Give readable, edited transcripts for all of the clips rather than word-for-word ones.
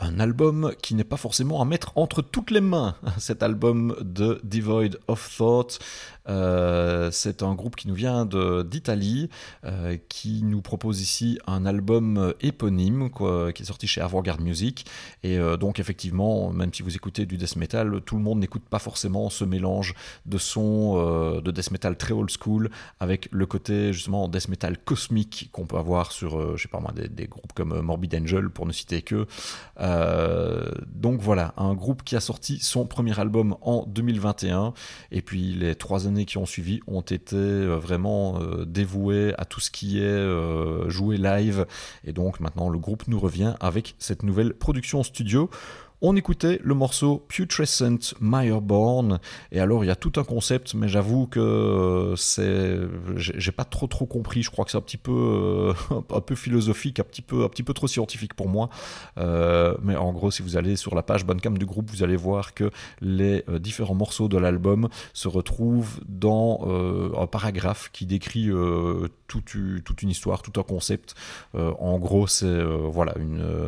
un album qui n'est pas forcément à mettre entre toutes les mains. Cet album de Devoid of Thought, c'est un groupe qui nous vient d'Italie, qui nous propose ici un album éponyme qui est sorti chez Avant-Garde Music. Et donc effectivement, même si vous écoutez du death metal, tout le monde n'écoute pas forcément ce mélange de sons de death metal très old school avec le côté justement death metal cosmique qu'on peut avoir sur, je sais pas moi, des groupes comme Morbid Angel pour ne citer que. Donc voilà, un groupe qui a sorti son premier album en 2021 et puis les 3 années qui ont suivi ont été vraiment dévouées à tout ce qui est joué live, et donc maintenant le groupe nous revient avec cette nouvelle production studio. On écoutait le morceau Putrescent Mireborn, et alors il y a tout un concept, mais j'avoue que j'ai pas trop compris. Je crois que c'est un peu philosophique, un petit peu trop scientifique pour moi. Mais en gros, si vous allez sur la page Bandcamp du groupe, vous allez voir que les différents morceaux de l'album se retrouvent dans un paragraphe qui décrit toute une histoire, tout un concept. En gros, c'est voilà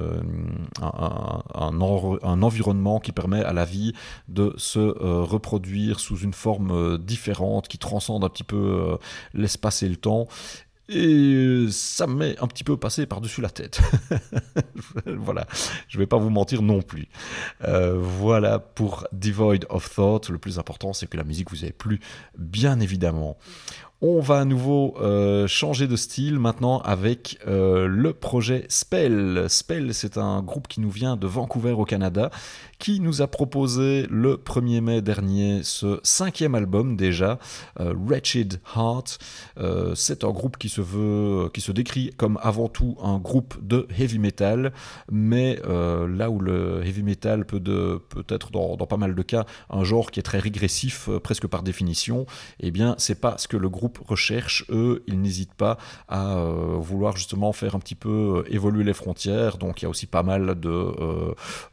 un environnement qui permet à la vie de se reproduire sous une forme différente, qui transcende un petit peu l'espace et le temps. Et ça m'est un petit peu passé par-dessus la tête. Voilà, je vais pas vous mentir non plus. Voilà pour Devoid of Thought. Le plus important, c'est que la musique vous ait plu, bien évidemment. On va à nouveau changer de style maintenant avec le projet Spell. Spell, c'est un groupe qui nous vient de Vancouver au Canada, qui nous a proposé le 1er mai dernier ce 5e album déjà, Wretched Heart. C'est un groupe qui se décrit comme avant tout un groupe de heavy metal, mais là où le heavy metal peut être dans pas mal de cas un genre qui est très régressif, presque par définition, eh bien c'est pas ce que le groupe recherche. Eux, ils n'hésitent pas à vouloir justement faire un petit peu évoluer les frontières. Donc il y a aussi pas mal de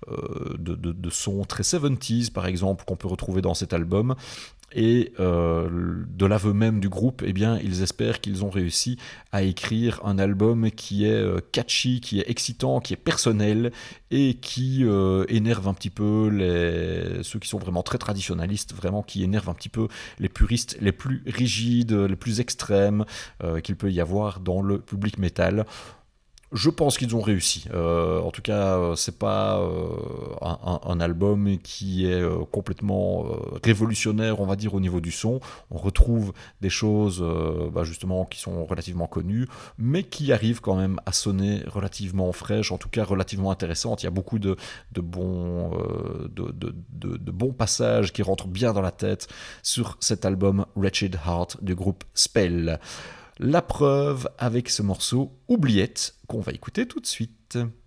sons très 70s par exemple qu'on peut retrouver dans cet album. Et de l'aveu même du groupe, eh bien, ils espèrent qu'ils ont réussi à écrire un album qui est catchy, qui est excitant, qui est personnel et qui énerve un petit peu ceux qui sont vraiment très traditionnalistes, vraiment qui énerve un petit peu les puristes les plus rigides, les plus extrêmes qu'il peut y avoir dans le public métal. Je pense qu'ils ont réussi. En tout cas, c'est pas un album qui est complètement révolutionnaire, on va dire, au niveau du son. On retrouve des choses, justement, qui sont relativement connues, mais qui arrivent quand même à sonner relativement fraîches, en tout cas relativement intéressantes. Il y a beaucoup de bons passages qui rentrent bien dans la tête sur cet album Wretched Heart du groupe Spell. La preuve avec ce morceau Oubliette qu'on va écouter tout de suite.